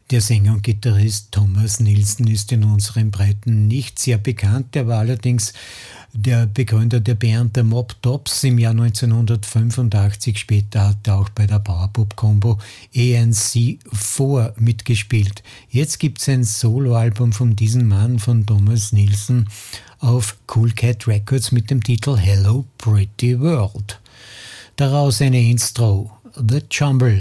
Der Sänger und Gitarrist Thomas Nilsson ist in unseren Breiten nicht sehr bekannt. Er war allerdings der Begründer der Band der Mob Tops im Jahr 1985. Später hat er auch bei der Powerpop-Combo ANC4 mitgespielt. Jetzt gibt es ein Soloalbum von diesem Mann, von Thomas Nilsson, auf Cool Cat Records mit dem Titel Hello Pretty World. Daraus eine Intro, The Jumble.